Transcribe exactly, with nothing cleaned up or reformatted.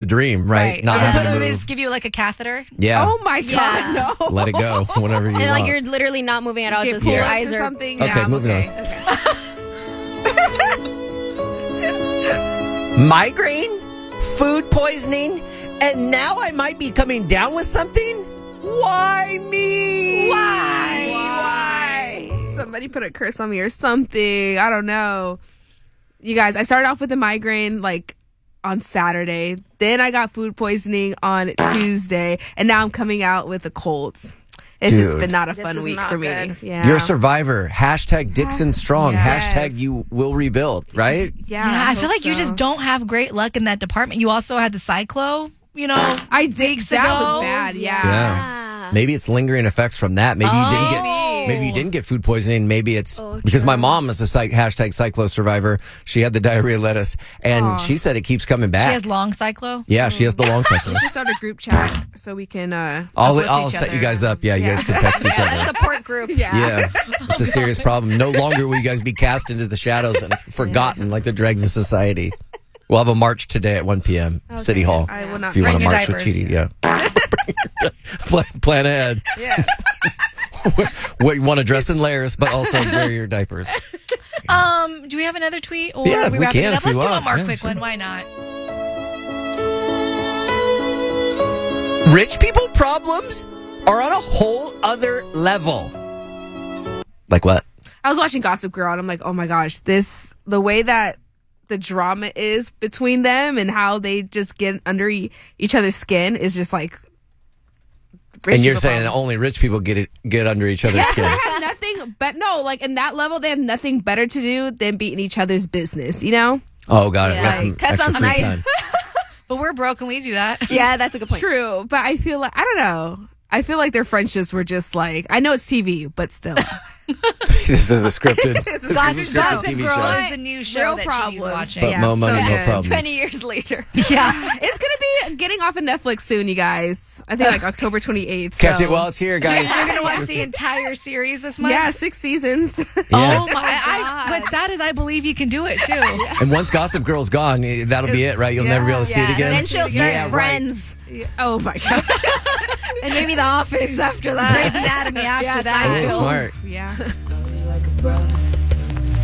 dream, right? Right. Not Or having they to move. just give you like a catheter. Yeah. Oh my God, Yeah. no. Let it go whenever you And want. like you're literally not moving at all. Get Just your pull-ups eyes or are. something. Okay, Yeah, I'm moving okay. on. Migraine, food poisoning, and now I might be coming down with something? Why me? Why? Why? Somebody put a curse on me or something. I don't know. You guys, I started off with a migraine like on Saturday. Then I got food poisoning on Tuesday. And now I'm coming out with a cold. It's just Dude. been not a This fun is week not for me. good. Yeah. You're a survivor. Hashtag Dixon Strong. Yes. Hashtag you will rebuild, right? Yeah, Yeah, I, feel hope like you so. just don't have great luck in that department. You also had the cyclo, you know. I did. weeks That ago. was bad. Yeah. Yeah. Maybe it's lingering effects from that. Maybe you didn't get Maybe. maybe you didn't get food poisoning. Maybe it's Oh, because my true. mom is a psych, hashtag cyclo survivor. She had the diarrhea lettuce, and Aw. she said it keeps coming She back. has long cyclo. yeah, she has the long cyclo. We should start a group chat so we can. Uh, I'll uplift I'll each set you other. guys up. Yeah, you Yeah. guys can text each Yeah, other. a support group. Yeah. Yeah, it's a serious problem. No longer will you guys be cast into the shadows and forgotten like the dregs of society. We'll have a march today at one p.m. City Hall. I will not If you Bring want to your march with diapers. Chidi, yeah. Bring your di- plan, plan ahead. Yeah. What you want to dress in layers, but also wear your diapers. Um, do we have another tweet? Or Yeah, are we, we wrapping can it up? if we Let's do want. one more Yeah, quick sure. one. Why not? Rich people problems are on a whole other level. Like what? I was watching Gossip Girl and I'm like, oh my gosh, this the way that the drama is between them and how they just get under e- each other's skin is just like. rich And you're people saying problem. only rich people get it get under each other's Yeah, skin. they have nothing but no, like in that level, they have nothing better to do than beating each other's business. You know, Oh, got it. Yeah. That's some Like, that extra sounds free nice. time. But we're broke and we do that. Yeah, that's a good point. true. But I feel like I don't know. I feel like their friendships were just like I know it's T V, but still. This is a scripted, this is a Gossip, scripted Gossip T V Girl show. is the new show Real that problems. she's watching. But Yeah, no money, so no good. problems. Twenty years later. Yeah. It's gonna be getting off of Netflix soon, you guys. I think like October twenty-eighth. Catch so. it while it's here, guys. You're going to watch the entire series this month? Yeah, six seasons. Oh, Yeah. my. I, God. what's sad is I believe you can do it, too. And once Gossip Girl's gone, eh, that'll be it, right? You'll never be able to see Yeah, it again. and then she'll start Yeah, right. Friends. Oh my god. And maybe The Office after that. Grey's Anatomy after Yeah, that. Oh, Seinfeld. smart. Yeah. Got me like a brother.